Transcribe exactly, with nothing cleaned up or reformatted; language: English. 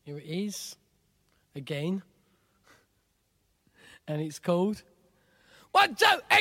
Here it is, again. And it's called One, Two,